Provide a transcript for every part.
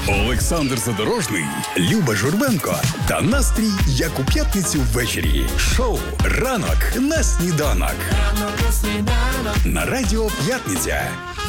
Олександр Задорожний, Люба Журбенко та настрій, як у п'ятницю ввечері. Шоу «Ранок на сніданок». На радіо «П'ятниця».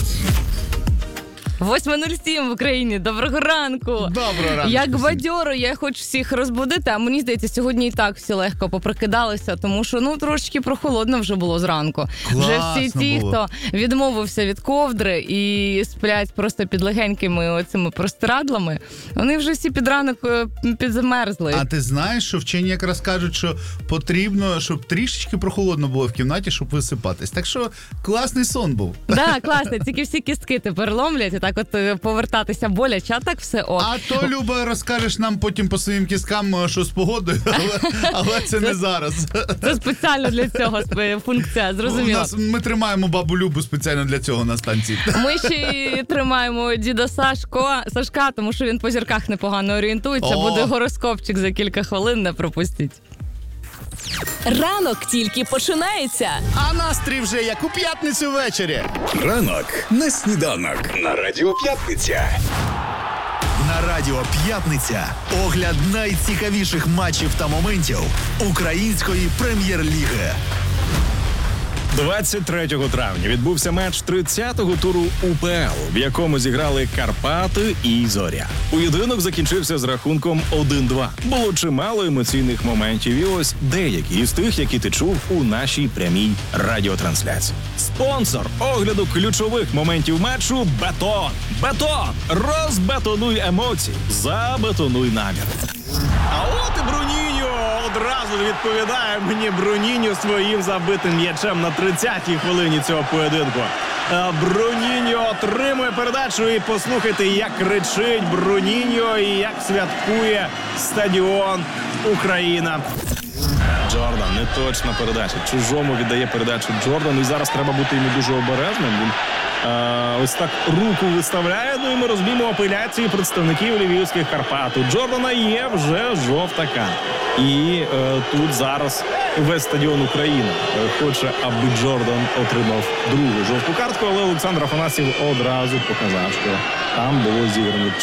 8:07 в Україні. Доброго ранку. Доброго ранку. Як бадьоро, я хочу всіх розбудити, а мені здається, сьогодні і так всі легко поприкидалися, тому що, трошечки прохолодно вже було зранку. Вже всі ті, хто відмовився від ковдри і сплять просто під легенькими оцими простирадлами, вони вже всі під ранок підзамерзли. А ти знаєш, що вчені якраз кажуть, що потрібно, щоб трішечки прохолодно було в кімнаті, щоб висипатись. Так що класний сон був. Так, класно, тільки всі кістки тепер ломлять, і так от повертатися боляче, а так все ок. А то, Люба, розкажеш нам потім по своїм кісткам, що з погодою, але це не зараз. Це спеціально для цього функція, зрозуміло. Ми тримаємо бабу Любу спеціально для цього на станції. Ми ще й тримаємо діда Сашка, тому що він по зірках непогано орієнтується. Буде гороскопчик за кілька хвилин, не пропустіть. Ранок тільки починається. А настрій вже як у п'ятницю ввечері. Ранок на сніданок. На радіо «П'ятниця». На радіо «П'ятниця» огляд найцікавіших матчів та моментів української прем'єр-ліги. 23 травня відбувся матч 30-го туру УПЛ, в якому зіграли Карпати і Зоря. Поєдинок закінчився з рахунком 1-2. Було чимало емоційних моментів, і ось деякі із тих, які ти чув у нашій прямій радіотрансляції. Спонсор огляду ключових моментів матчу – «Бетон». «Бетон» – розбетонуй емоції, забетонуй намір. А от і Бруніньо одразу відповідає мені Бруніньо своїм забитим м'ячем на 30-й хвилині цього поєдинку. Бруніньо отримує передачу і послухайте, як кричить Бруніньо і як святкує стадіон Україна. Джордан, неточна передача. Чужому віддає передачу Джордану. І зараз треба бути йому дуже обережним. Він ось так руку виставляє. І ми розуміємо апеляції представників львівських Карпат. У Джордана є вже жовта картка. І тут зараз весь стадіон України хоче, аби Джордан отримав другу жовту картку. Але Олександр Афанасьєв одразу показав, що там було зіграно